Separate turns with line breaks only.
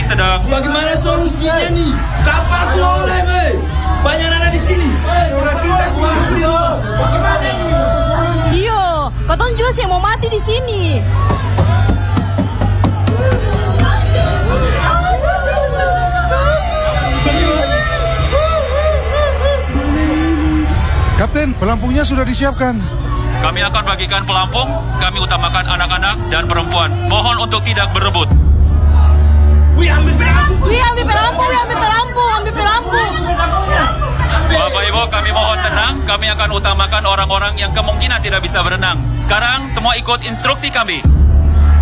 sedang.
Bagaimana solusinya nih? Kapal sudah oleh, banyak anak di sini. Udah kita semua nunggu di rumah. Bagaimana ini?
Iyo, katong juga sih mau mati di sini.
Kapten, pelampungnya sudah disiapkan.
Kami akan bagikan pelampung, kami utamakan anak-anak dan perempuan. Mohon untuk tidak berebut.
Wih, ambil pelampung.
Ambil pelampung.
Bapak Ibu, kami mohon tenang, kami akan utamakan orang-orang yang kemungkinan tidak bisa berenang. Sekarang semua ikut instruksi kami.